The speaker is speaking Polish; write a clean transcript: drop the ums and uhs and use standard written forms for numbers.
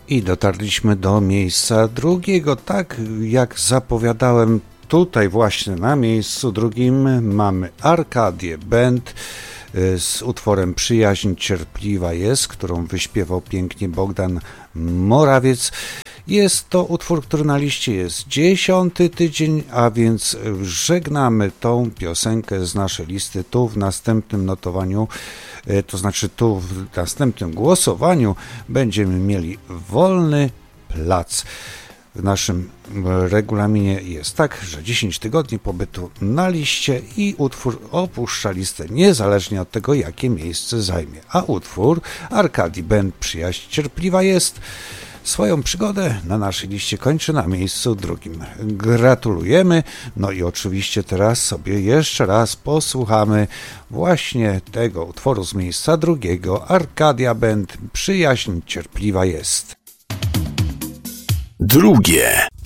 I dotarliśmy do miejsca drugiego, tak jak zapowiadałem. Tutaj właśnie na miejscu drugim mamy Arcadię Band z utworem Przyjaźń cierpliwa jest, którą wyśpiewał pięknie Bogdan Morawiec. Jest to utwór, który na liście jest 10. tydzień, a więc żegnamy tą piosenkę z naszej listy. Tu w następnym notowaniu, to znaczy tu w następnym głosowaniu będziemy mieli wolny plac. W naszym regulaminie jest tak, że 10 tygodni pobytu na liście i utwór opuszcza listę niezależnie od tego, jakie miejsce zajmie. A utwór Arcadii Band Przyjaźń cierpliwa jest swoją przygodę na naszej liście kończy na miejscu drugim. Gratulujemy. No i oczywiście teraz sobie jeszcze raz posłuchamy właśnie tego utworu z miejsca drugiego. Arcadia Band Przyjaźń cierpliwa jest. Drugie.